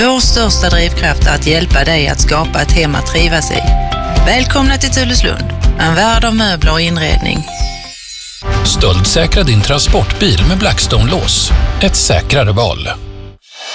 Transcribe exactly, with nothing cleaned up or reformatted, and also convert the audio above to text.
Vår största drivkraft är att hjälpa dig att skapa ett hem att trivas i. Välkomna till Tulleslund, en värld av möbler och inredning. Stöldsäkra din transportbil med Blackstone-lås. Ett säkrare val.